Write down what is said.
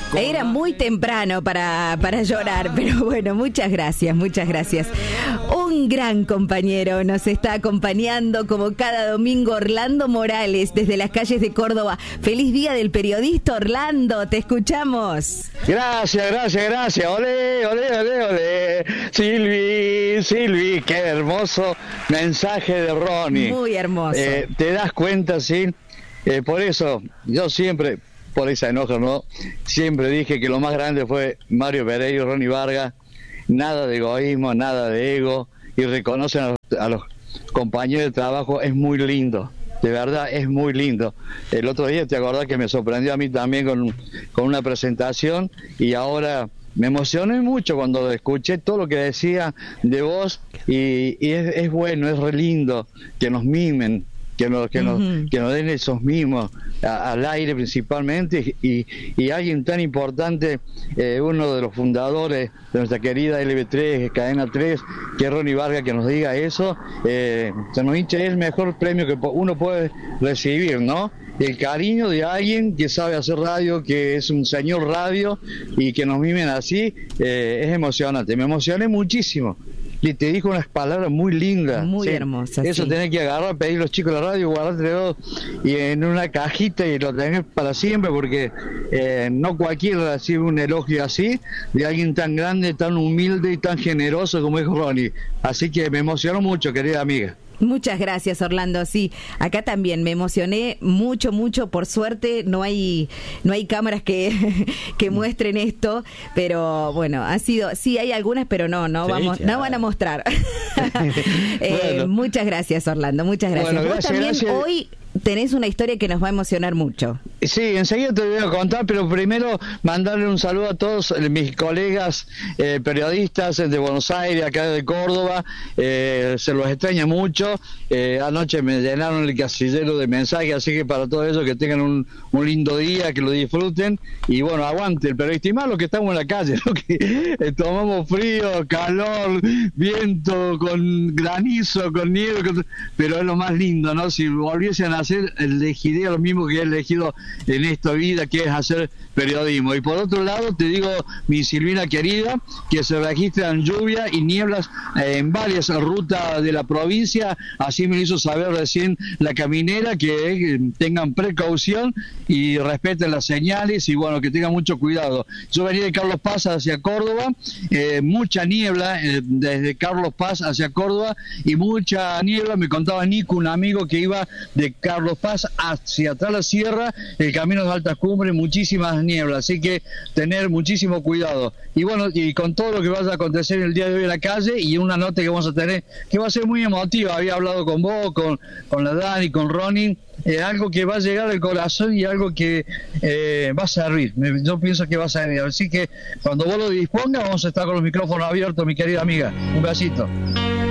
Era muy temprano para llorar, pero bueno, muchas gracias, muchas gracias. Un gran compañero nos está acompañando como cada domingo, Orlando Morales, desde las calles de Córdoba. Feliz día del periodista, Orlando, te escuchamos. Gracias. Olé. Silvi, qué hermoso mensaje de Ronnie. Muy hermoso. Te das cuenta, sí. Por eso, yo siempre, por esa enojo, ¿no? Siempre dije que lo más grande fue Mario Pereiro y Ronnie Vargas. Nada de egoísmo, nada de ego. Y reconocen a los compañeros de trabajo. Es muy lindo. De verdad, es muy lindo. El otro día, ¿te acordás que me sorprendió a mí también con una presentación? Y ahora me emocioné mucho cuando escuché todo lo que decía de vos. Y es bueno, es re lindo que nos mimen. Que nos den esos mimos al aire principalmente, y alguien tan importante, uno de los fundadores de nuestra querida LB3, Cadena 3, que es Ronnie Vargas, que nos diga eso, se nos hincha, es el mejor premio que uno puede recibir, ¿no? El cariño de alguien que sabe hacer radio, que es un señor radio, y que nos mimen así, es emocionante. Me emocioné muchísimo. Y te dijo unas palabras muy lindas. Muy ¿sí? hermosas. Eso sí. Tenés que agarrar, pedir a los chicos de la radio, guardártelo y en una cajita y lo tenés para siempre, porque no cualquiera recibe un elogio así de alguien tan grande, tan humilde y tan generoso como es Ronnie. Así que me emocionó mucho, querida amiga. Muchas gracias, Orlando. Sí, acá también me emocioné mucho. Por suerte no hay cámaras que muestren esto, pero bueno, ha sido, sí hay algunas, pero no van a mostrar. Bueno. Muchas gracias, Orlando, muchas gracias. Bueno, Vos también gracias. Hoy tenés una historia que nos va a emocionar mucho. Sí, enseguida te voy a contar, pero primero mandarle un saludo a todos mis colegas periodistas de Buenos Aires, acá de Córdoba. Se los extraña mucho. Anoche me llenaron el casillero de mensajes, así que para todos ellos que tengan un lindo día, que lo disfruten, y bueno, aguante el periodista, y más los que estamos en la calle, ¿no? Que tomamos frío, calor, viento, con granizo, con nieve, pero es lo más lindo, ¿no? Si volviesen a hacer, elegiría lo mismo que he elegido en esta vida, que es hacer periodismo. Y por otro lado te digo, mi Silvina querida, que se registran lluvia y nieblas en varias rutas de la provincia. Así me hizo saber recién la caminera, que tengan precaución y respeten las señales, y bueno, que tengan mucho cuidado. Yo venía de Carlos Paz hacia Córdoba, mucha niebla desde Carlos Paz hacia Córdoba, y mucha niebla, me contaba Nico, un amigo que iba de Carlos Paz hacia atrás la sierra, el camino de altas cumbres, muchísimas nieblas, así que tener muchísimo cuidado. Y bueno, y con todo lo que vaya a acontecer el día de hoy en la calle, y una nota que vamos a tener, que va a ser muy emotiva. Había hablado con vos, con la Dani, con Ronnie, algo que va a llegar al corazón y algo que va a servir. Yo pienso que va a servir, así que cuando vos lo dispongas vamos a estar con los micrófonos abiertos, mi querida amiga. Un besito.